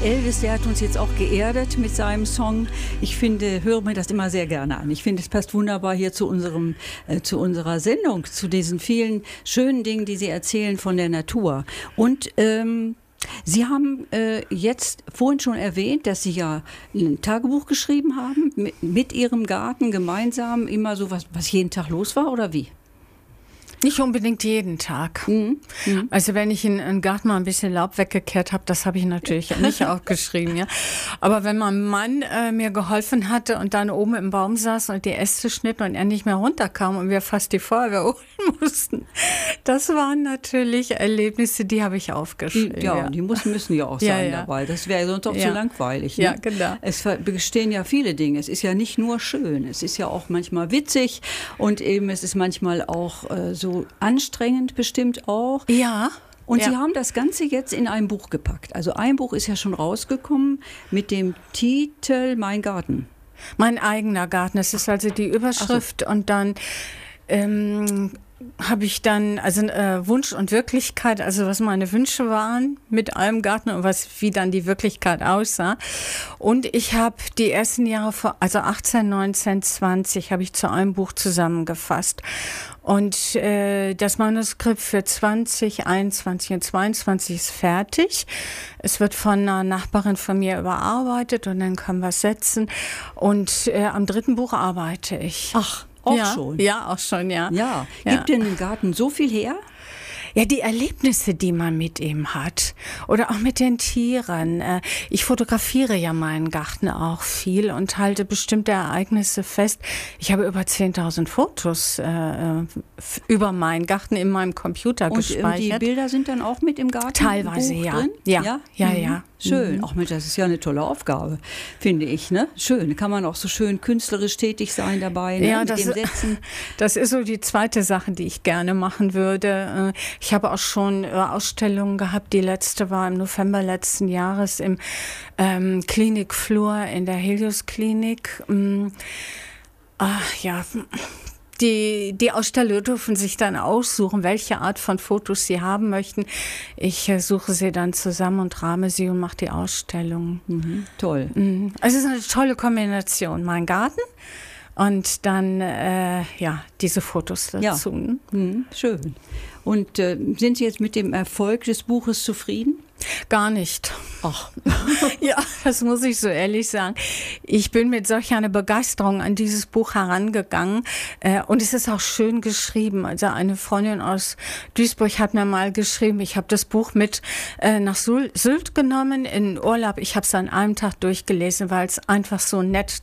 Elvis, der hat uns jetzt auch geerdet mit seinem Song. Ich finde, höre mir das immer sehr gerne an. Ich finde, es passt wunderbar hier zu unserer Sendung, zu diesen vielen schönen Dingen, die Sie erzählen von der Natur. Und Sie haben jetzt vorhin schon erwähnt, dass Sie ja ein Tagebuch geschrieben haben, mit Ihrem Garten gemeinsam, immer so was jeden Tag los war, oder wie? Nicht unbedingt jeden Tag. Also wenn ich in einen Garten mal ein bisschen Laub weggekehrt habe, das habe ich natürlich nicht aufgeschrieben. Ja. Aber wenn mein Mann mir geholfen hatte und dann oben im Baum saß und die Äste schnitt und er nicht mehr runterkam und wir fast die Feuerwehr holen mussten, das waren natürlich Erlebnisse, die habe ich aufgeschrieben. Die müssen ja auch sein dabei. Das wäre sonst auch zu langweilig. Ne? Ja, genau. Es bestehen ja viele Dinge. Es ist ja nicht nur schön. Es ist ja auch manchmal witzig und eben es ist manchmal auch so anstrengend bestimmt auch. Ja. Und Sie haben das Ganze jetzt in ein Buch gepackt. Also ein Buch ist ja schon rausgekommen mit dem Titel Mein Garten. Mein eigener Garten. Das ist also die Überschrift. Und dann habe ich dann Wunsch und Wirklichkeit, also was meine Wünsche waren mit einem Garten und wie dann die Wirklichkeit aussah. Und ich habe die ersten Jahre, also 18, 19, 20, habe ich zu einem Buch zusammengefasst. Und das Manuskript für 20, 21 und 22 ist fertig. Es wird von einer Nachbarin von mir überarbeitet und dann können wir es setzen. Und am dritten Buch arbeite ich. Ach. Auch schon? Ja, auch schon, ja. Ja. Gibt denn ein Garten so viel her? Ja, die Erlebnisse, die man mit ihm hat oder auch mit den Tieren. Ich fotografiere ja meinen Garten auch viel und halte bestimmte Ereignisse fest. Ich habe über 10.000 Fotos über meinen Garten in meinem Computer gespeichert. Und die Bilder sind dann auch mit im Garten? Teilweise, ja. Drin? Ja. Schön. Auch das ist ja eine tolle Aufgabe, finde ich. Ne? Schön. Kann man auch so schön künstlerisch tätig sein dabei, ne? Ja, mit dem Setzen. Das ist so die zweite Sache, die ich gerne machen würde. Ich habe auch schon Ausstellungen gehabt. Die letzte war im November letzten Jahres im Klinikflur in der Helios-Klinik. Die Aussteller dürfen sich dann aussuchen, welche Art von Fotos sie haben möchten. Ich suche sie dann zusammen und rahme sie und mache die Ausstellung. Toll. Also es ist eine tolle Kombination. Mein Garten und dann diese Fotos dazu. Ja. Schön. Und sind Sie jetzt mit dem Erfolg des Buches zufrieden? Gar nicht. Ach. Ja, das muss ich so ehrlich sagen. Ich bin mit solch einer Begeisterung an dieses Buch herangegangen und es ist auch schön geschrieben. Also eine Freundin aus Duisburg hat mir mal geschrieben, ich habe das Buch mit nach Sylt genommen in Urlaub. Ich habe es an einem Tag durchgelesen, weil es einfach so nett